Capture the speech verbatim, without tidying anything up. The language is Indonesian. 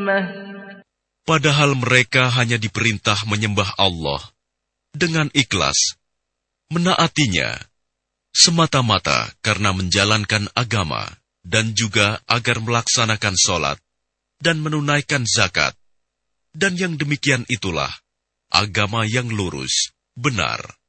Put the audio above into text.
كلمة Padahal mereka hanya diperintah menyembah Allah dengan ikhlas, menaatinya, semata-mata karena menjalankan agama, dan juga agar melaksanakan sholat dan menunaikan zakat. Dan yang demikian itulah agama yang lurus, benar.